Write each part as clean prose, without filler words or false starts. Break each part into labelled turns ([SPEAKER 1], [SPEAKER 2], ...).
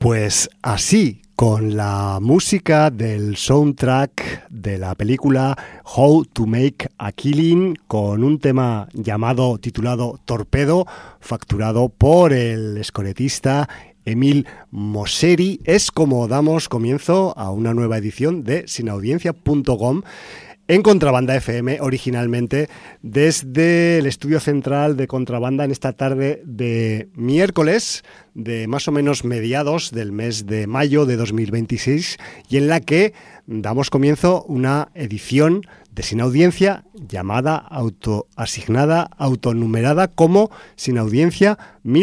[SPEAKER 1] Pues así, con la música del soundtrack de la película How to Make a Killing, con un tema titulado Torpedo, facturado por el escoretista Emil Mosseri, es como damos comienzo a una nueva edición de sinaudiencia.com en Contrabanda FM, originalmente desde el estudio central de Contrabanda en esta tarde de miércoles, de más o menos mediados del mes de mayo de 2026, y en la que damos comienzo una edición de Sin Audiencia llamada autoasignada, autonumerada como Sin Audiencia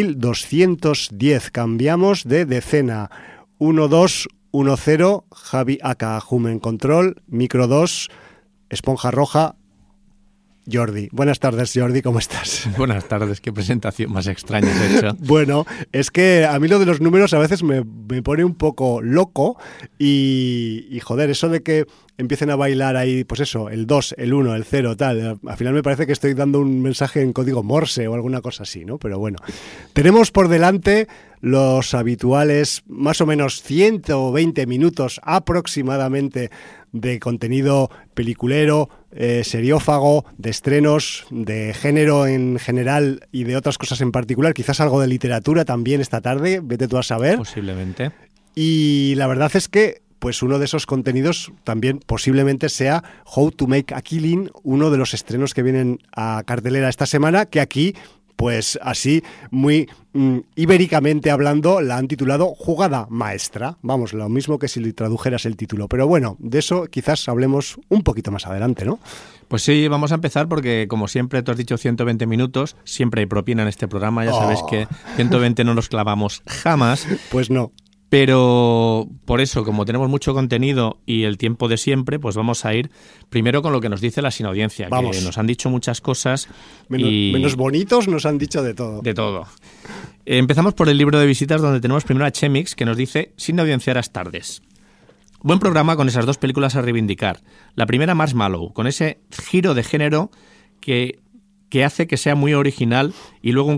[SPEAKER 1] 1210. Cambiamos de decena. 1210, Javi aka Humen Control, micro 2, Esponja Roja, Jordi. Buenas tardes, Jordi, ¿cómo estás?
[SPEAKER 2] Buenas tardes, qué presentación más extraña has hecho.
[SPEAKER 1] Bueno, es que a mí lo de los números a veces me pone un poco loco y joder, eso de que empiecen a bailar ahí, pues eso, el 2, el 1, el 0, tal. Al final me parece que estoy dando un mensaje en código Morse o alguna cosa así, ¿no? Pero bueno, tenemos por delante los habituales más o menos 120 minutos aproximadamente de contenido peliculero, seriófago, de estrenos, de género en general y de otras cosas en particular, quizás algo de literatura también esta tarde, vete tú a saber.
[SPEAKER 2] Posiblemente.
[SPEAKER 1] Y la verdad es que pues uno de esos contenidos también posiblemente sea How to Make a Killing, uno de los estrenos que vienen a cartelera esta semana, que aquí, pues así, muy ibéricamente hablando, la han titulado Jugada Maestra. Vamos, lo mismo que si le tradujeras el título. Pero bueno, de eso quizás hablemos un poquito más adelante, ¿no?
[SPEAKER 2] Pues sí, vamos a empezar porque, como siempre, tú has dicho 120 minutos, siempre hay propina en este programa, ya sabes que 120 no los clavamos jamás.
[SPEAKER 1] Pues no.
[SPEAKER 2] Pero por eso, como tenemos mucho contenido y el tiempo de siempre, pues vamos a ir primero con lo que nos dice la sinaudiencia, que nos han dicho muchas cosas.
[SPEAKER 1] Menos bonitos nos han dicho de todo.
[SPEAKER 2] De todo. Empezamos por el libro de visitas, donde tenemos primero a Chemix, que nos dice Sinaudienciaras tardes. Buen programa con esas dos películas a reivindicar. La primera, Marshmallow, con ese giro de género que hace que sea muy original, y luego